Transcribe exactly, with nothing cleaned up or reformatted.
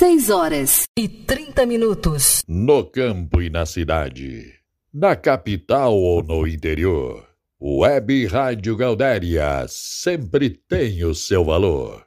seis horas e trinta minutos. No campo e na cidade, na capital ou no interior, Web Rádio Gaudéria sempre tem o seu valor.